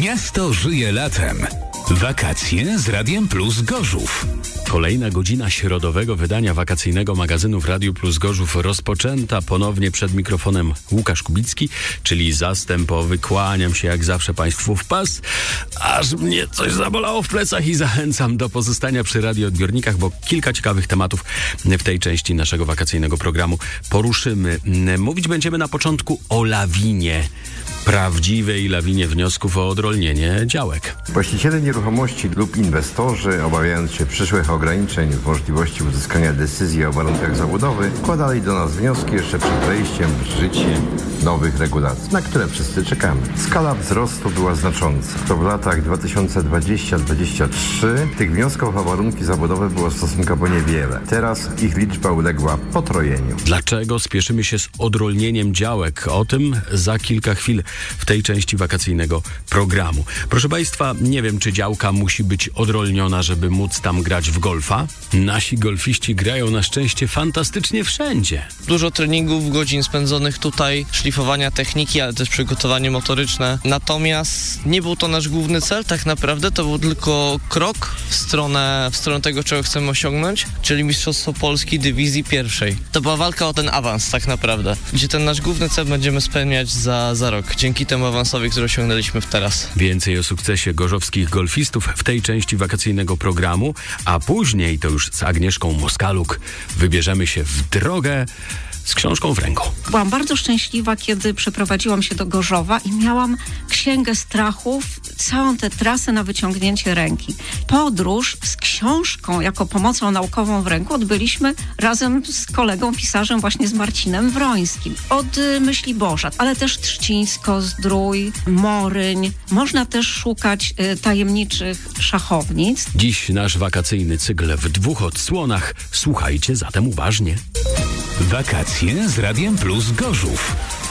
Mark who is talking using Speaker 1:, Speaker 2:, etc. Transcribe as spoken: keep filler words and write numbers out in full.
Speaker 1: Miasto żyje latem. Wakacje z Radiem Plus Gorzów.
Speaker 2: Kolejna godzina środowego wydania wakacyjnego magazynu w Radiu Plus Gorzów rozpoczęta. Ponownie przed mikrofonem Łukasz Kubicki, czyli zastępowy. Kłaniam się jak zawsze Państwu w pas, aż mnie coś zabolało w plecach i zachęcam do pozostania przy radioodbiornikach, bo kilka ciekawych tematów w tej części naszego wakacyjnego programu poruszymy. Mówić będziemy na początku o lawinie. Prawdziwej lawinie wniosków o odrolnienie działek.
Speaker 3: Właściciele nieruchomości lub inwestorzy, obawiając się przyszłych ograniczeń w możliwości uzyskania decyzji o warunkach zabudowy, składali do nas wnioski jeszcze przed wejściem w życie nowych regulacji, na które wszyscy czekamy. Skala wzrostu była znacząca. To w latach dwa tysiące dwudziestym do dwudziestego trzeciego tych wniosków o warunki zabudowy było stosunkowo niewiele. Teraz ich liczba uległa potrojeniu.
Speaker 2: Dlaczego spieszymy się z odrolnieniem działek? O tym za kilka chwil w tej części wakacyjnego programu. Proszę Państwa, nie wiem, czy działka musi być odrolniona, żeby móc tam grać w golfa. Nasi golfiści grają na szczęście fantastycznie wszędzie.
Speaker 4: Dużo treningów, godzin spędzonych tutaj, szlifowania techniki, ale też przygotowanie motoryczne. Natomiast nie był to nasz główny cel, tak naprawdę to był tylko krok w stronę, w stronę tego, czego chcemy osiągnąć, czyli Mistrzostwo Polski Dywizji Pierwszej. To była walka o ten awans tak naprawdę, gdzie ten nasz główny cel będziemy spełniać za, za rok, dzięki temu awansowi, który osiągnęliśmy w teraz.
Speaker 2: Więcej o sukcesie gorzowskich golfistów w tej części wakacyjnego programu, a później to już z Agnieszką Moskaluk wybierzemy się w drogę z książką w ręku.
Speaker 5: Byłam bardzo szczęśliwa, kiedy przeprowadziłam się do Gorzowa i miałam księgę strachów, całą tę trasę na wyciągnięcie ręki. Podróż z książką jako pomocą naukową w ręku odbyliśmy razem z kolegą pisarzem, właśnie z Marcinem Wrońskim. Od y, Myśliboża, ale też Trzcińsko, Zdrój, Moryń. Można też szukać y, tajemniczych szachownic.
Speaker 2: Dziś nasz wakacyjny cykl w dwóch odsłonach. Słuchajcie zatem uważnie.
Speaker 1: Wakacje z Radiem Plus Gorzów.